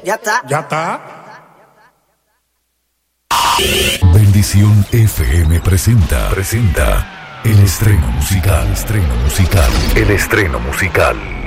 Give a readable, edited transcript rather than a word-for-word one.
Ya está. Ya está. Bendición FM presenta el estreno musical. El estreno musical.